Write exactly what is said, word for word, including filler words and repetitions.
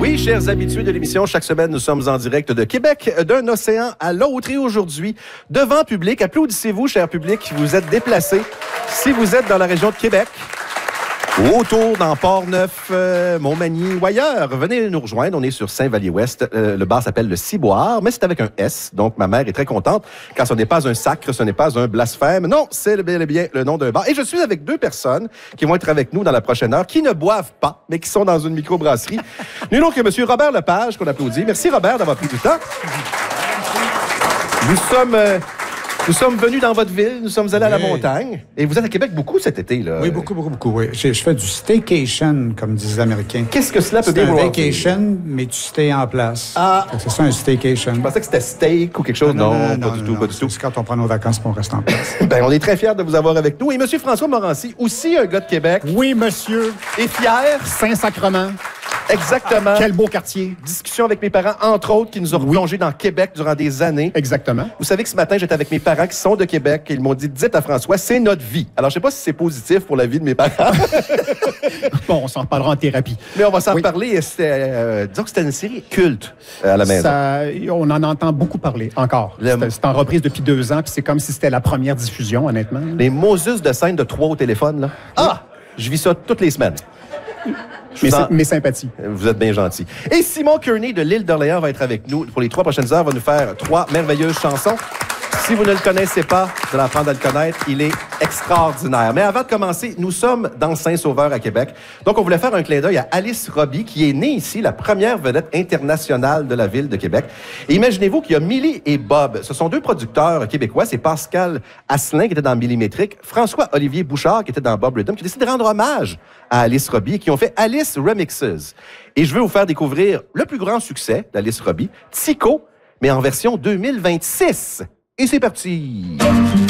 Oui, chers habitués de l'émission, chaque semaine, nous sommes en direct de Québec, d'un océan à l'autre. Et aujourd'hui, devant public, applaudissez-vous, cher public, vous êtes déplacés. Si vous êtes dans la région de Québec, autour, dans Port-Neuf, euh, Montmagny ou ailleurs, venez nous rejoindre. On est sur Saint-Vallier-Ouest. Euh, le bar s'appelle le Ciboire, mais c'est avec un S. Donc, ma mère est très contente, car ce n'est pas un sacre, ce n'est pas un blasphème. Non, c'est bel et bien le nom d'un bar. Et je suis avec deux personnes qui vont être avec nous dans la prochaine heure, qui ne boivent pas, mais qui sont dans une microbrasserie. Nul autre que M. Robert Lepage, qu'on applaudit. Merci, Robert, d'avoir pris du temps. Nous sommes... Euh, Nous sommes venus dans votre ville, nous sommes allés oui. à la montagne. Et vous êtes à Québec beaucoup cet été, là. Oui, beaucoup, beaucoup, beaucoup, oui. Je, je fais du staycation, comme disent les Américains. Qu'est-ce que cela peut dire? C'est un dire? vacation, mais tu stay en place. Ah! C'est ça, un staycation. Je pensais que c'était steak ou quelque chose. Non, non, non, non, pas non, du non, tout, non, pas du tout. C'est quand on prend nos vacances pour on reste en place. Ben, on est très fiers de vous avoir avec nous. Et M. François Morancy, aussi un gars de Québec. Oui, monsieur. Et fier. Saint-Sacrement. Exactement. Quel beau quartier. Discussion avec mes parents, entre autres, qui nous ont oui. plongé dans Québec durant des années. Exactement. Vous savez que ce matin, j'étais avec mes parents qui sont de Québec et ils m'ont dit, dites à François, c'est notre vie. Alors, je sais pas si c'est positif pour la vie de mes parents. Bon, on s'en reparlera en thérapie. Mais on va s'en oui. reparler. Euh, disons que c'était une série culte euh, à la maison. Ça, on en entend beaucoup parler, encore. Le... C'est, c'est en reprise depuis deux ans, puis c'est comme si c'était la première diffusion, honnêtement. Les Moses de scène de trois au téléphone, là. Ah! Je vis ça toutes les semaines. Mes, en... mes sympathies. Vous êtes bien gentil. Et Simon Kearney de l'île d'Orléans va être avec nous pour les trois prochaines heures. Va nous faire trois merveilleuses chansons. Si vous ne le connaissez pas, vous allez apprendre à le connaître. Il est extraordinaire. Mais avant de commencer, nous sommes dans Saint-Sauveur à Québec. Donc, on voulait faire un clin d'œil à Alice Robbie, qui est née ici, la première vedette internationale de la ville de Québec. Et imaginez-vous qu'il y a Millie et Bob. Ce sont deux producteurs québécois. C'est Pascal Asselin qui était dans Millimétrique, François-Olivier Bouchard qui était dans Bob Rhythm, qui décide de rendre hommage à Alice Robbie et qui ont fait Alice Remixes. Et je veux vous faire découvrir le plus grand succès d'Alice Robbie, Tico, mais en version deux mille vingt-six. Et c'est parti!